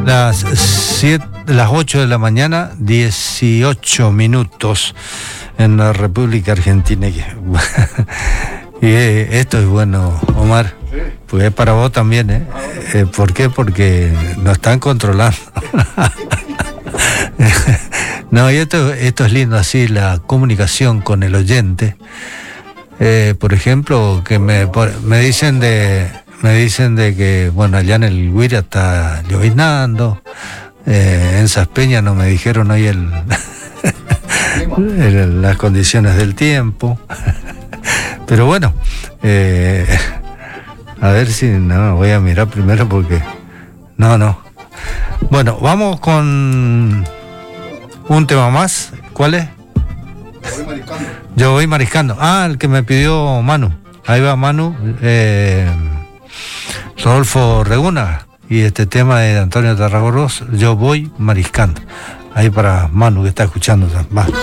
Las 8 de la mañana, 18 minutos en la República Argentina. Y esto es bueno, Omar, pues es para vos también, ¿eh? ¿Por qué? Porque nos están controlando. No, y esto es lindo, así la comunicación con el oyente. Por ejemplo, que me dicen de que, bueno, allá en el Guira está lloviznando, en Saspeña no me dijeron hoy las condiciones del tiempo, pero bueno, a ver si, no, voy a mirar primero porque, no. Bueno, vamos con un tema más. ¿Cuál es? Yo voy mariscando. El que me pidió Manu. Ahí va Manu, Rodolfo Reguna, y este tema de Antonio Tarragorros, Yo voy mariscando. Ahí para Manu que está escuchando. Va.